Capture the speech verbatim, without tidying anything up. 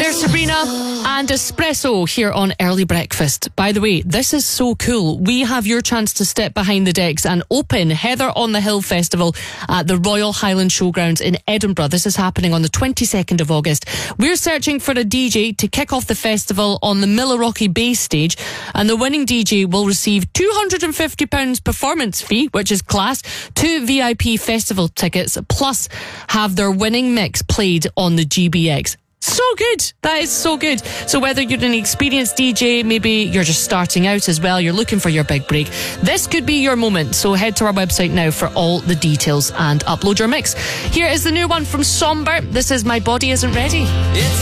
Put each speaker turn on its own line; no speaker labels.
There's Sabrina and Espresso here on Early Breakfast. By the way, this is so cool. We have your chance to step behind the decks and open Heather on the Hill Festival at the Royal Highland Showgrounds in Edinburgh. This is happening on the twenty-second of August. We're searching for a D J to kick off the festival on the Millerockie Bay stage, and the winning D J will receive two hundred fifty pounds performance fee, which is class, two V I P festival tickets, plus have their winning mix played on the G B X. So good. That is so good. So whether you're an experienced D J, maybe you're just starting out as well, you're looking for your big break, this could be your moment. So head to our website now for all the details and upload your mix. Here is the new one from Somber. This is My Body Isn't Ready.
It's